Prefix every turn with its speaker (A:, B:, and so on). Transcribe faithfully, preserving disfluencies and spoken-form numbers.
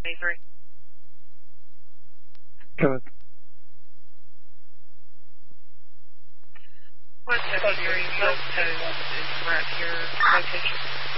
A: twenty-three.
B: Good.
A: one seventy-three, postcode is right here, location.